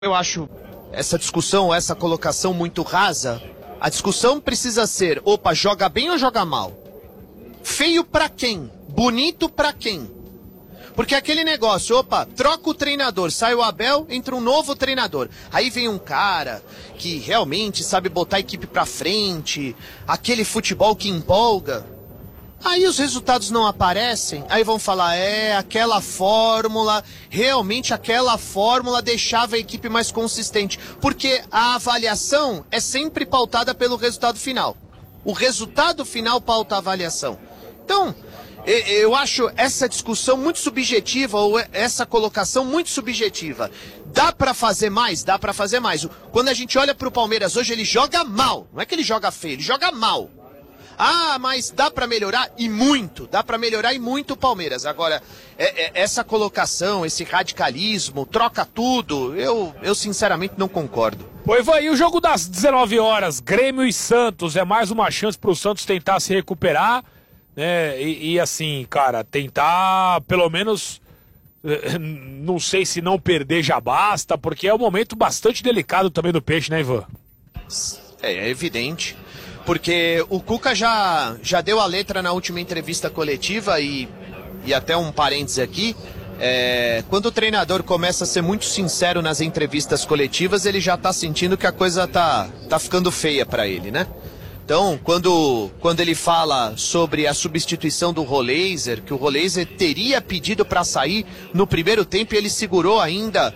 Eu acho essa discussão, essa colocação muito rasa. A discussão precisa ser, opa, joga bem ou joga mal? Feio pra quem? Bonito pra quem? Porque aquele negócio, opa, troca o treinador, sai o Abel, entra um novo treinador. Aí vem um cara que realmente sabe botar a equipe pra frente, aquele futebol que empolga. Aí os resultados não aparecem, aí vão falar, aquela fórmula, realmente aquela fórmula deixava a equipe mais consistente. Porque a avaliação é sempre pautada pelo resultado final. O resultado final pauta a avaliação. Então, eu acho essa discussão muito subjetiva, ou essa colocação muito subjetiva. Dá pra fazer mais? Dá pra fazer mais. Quando a gente olha pro Palmeiras hoje, ele joga mal. Não é que ele joga feio, ele joga mal. Ah, mas dá pra melhorar e muito. Dá pra melhorar e muito o Palmeiras. Agora, essa colocação, esse radicalismo, troca tudo, eu sinceramente não concordo. Pois vai, e o jogo das 19 horas, Grêmio e Santos, é mais uma chance pro Santos tentar se recuperar, né? E assim, cara, tentar pelo menos, não sei se não perder já basta, porque é um momento bastante delicado também do Peixe, né, Ivan? É evidente. Porque o Cuca já deu a letra na última entrevista coletiva e até um parêntese aqui, quando o treinador começa a ser muito sincero nas entrevistas coletivas, ele já tá sentindo que a coisa tá ficando feia para ele, né? Então, quando ele fala sobre a substituição do Roleiser, que o Roleiser teria pedido para sair no primeiro tempo e ele segurou ainda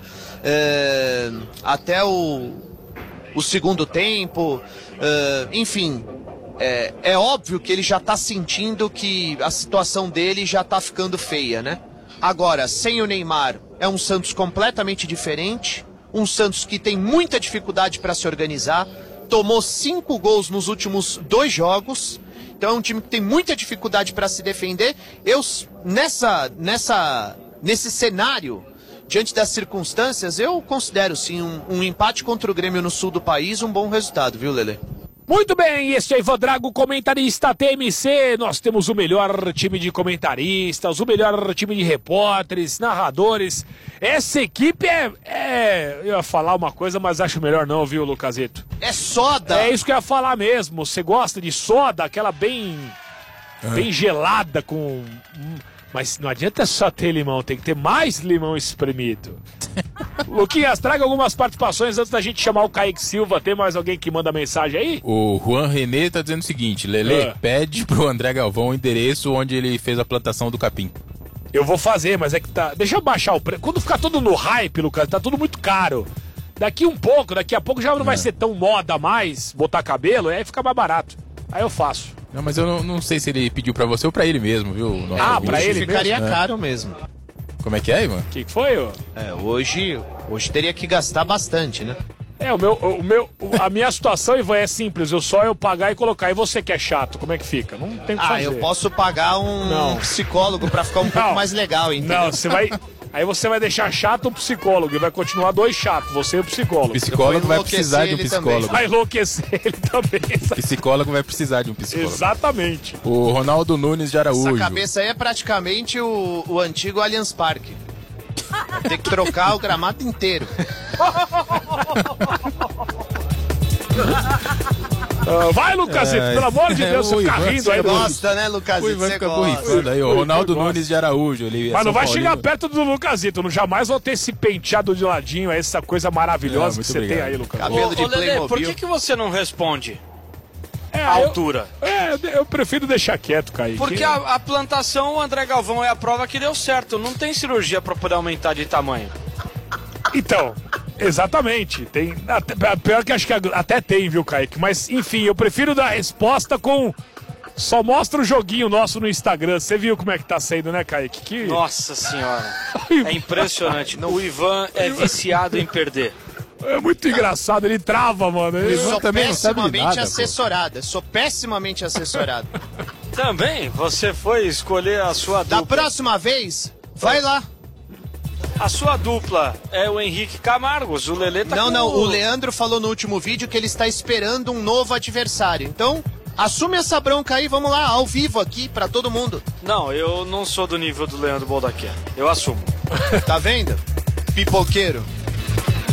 até o segundo tempo, enfim, é óbvio que ele já está sentindo que a situação dele já está ficando feia, né? Agora, sem o Neymar, é um Santos completamente diferente, um Santos que tem muita dificuldade para se organizar, tomou 5 gols nos últimos 2 jogos, então é um time que tem muita dificuldade para se defender. Nesse cenário, diante das circunstâncias, eu considero sim um empate contra o Grêmio no sul do país um bom resultado, viu, Lelê? Muito bem, este é Ivan Drago, comentarista TMC. Nós temos o melhor time de comentaristas, o melhor time de repórteres, narradores. Essa equipe eu ia falar uma coisa, mas acho melhor não, viu, Lucasito? É soda! É isso que eu ia falar mesmo. Você gosta de soda, aquela bem gelada com... Mas não adianta só ter limão, tem que ter mais limão espremido. Luquinhas, traga algumas participações antes da gente chamar o Kaique Silva. Tem mais alguém que manda mensagem aí? O Juan René tá dizendo o seguinte: Lelê, pede pro André Galvão o endereço onde ele fez a plantação do capim. Eu vou fazer, mas é que tá... Deixa eu baixar o preço. Quando ficar tudo no hype, Lucas, tá tudo muito caro. Daqui a pouco já não vai ser tão moda mais botar cabelo, aí fica mais barato. Aí eu faço. Não, mas eu não sei se ele pediu pra você ou pra ele mesmo, viu? Pra ele ficaria mesmo? caro mesmo. Como é que é, Ivan? O que foi, ô? Hoje teria que gastar bastante, né? A minha situação, Ivan, é simples. Eu pagar e colocar. E você que é chato, como é que fica? Não tem o que fazer. Eu posso pagar um psicólogo pra ficar um pouco mais legal, entendeu? Não, aí você vai deixar chato o psicólogo e vai continuar 2 chatos, você e o psicólogo. O psicólogo vai precisar de um psicólogo. Também. Vai enlouquecer ele também. O psiccólogo vai precisar de um psicólogo. Exatamente. O Ronaldo Nunes de Araújo. Essa cabeça aí é praticamente o antigo Allianz Parque. Vai ter que trocar o gramado inteiro. Vai, Lucasito, pelo amor de Deus, você fica rindo aí. Você gosta, né, Lucasito? Você gosta. Aí, o Ronaldo Nunes de Araújo. Mas não vai chegar perto do Lucasito. Não jamais vou ter esse penteado de ladinho, essa coisa maravilhosa que você tem aí, Lucasito. Cabelo de Playmobil. Por que você não responde? A altura. Eu prefiro deixar quieto, Kaique. Porque a plantação, o André Galvão é a prova que deu certo. Não tem cirurgia pra poder aumentar de tamanho. Então, exatamente. Tem, pior que acho que até tem, viu, Kaique? Mas, enfim, eu prefiro dar a resposta com... Só mostra o joguinho nosso no Instagram. Você viu como é que tá saindo, né, Kaique? Nossa senhora. É impressionante. O Ivan é viciado em perder. É muito engraçado, ele trava, mano. Sou pessimamente assessorado. Sou pessimamente assessorado. Também? Você foi escolher a sua dupla. Da próxima vez, vai lá. A sua dupla é o Henrique Camargos, o Lelê tá Não, o Leandro falou no último vídeo que ele está esperando um novo adversário. Então, assume essa bronca aí, vamos lá, ao vivo aqui, pra todo mundo. Não, eu não sou do nível do Leandro Boldaquer. Eu assumo. Tá vendo? Pipoqueiro.